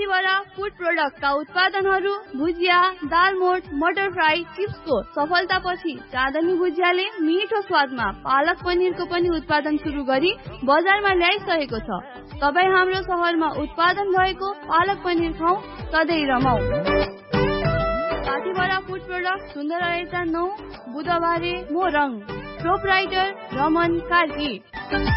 साथीबाट food प्रोडक्टका उत्पादनहरू भुजिया, दालमोट, मटर fry, चिप्सको सफलतापछि चाँदनी भुजियाले मिठो स्वादमा पालक पनिरको पनि उत्पादन सुरु गरी बजारमा ल्याइसकेको छ। तपाईँ हाम्रो शहरमा उत्पादन भएको पालक पनिर खाऊ, सधैँ रमाऊ। साथीबाट फूड प्रोडक्ट सुन्दर 9 बुधबारे मोरङ, प्रोपराइटर रमन कार्की।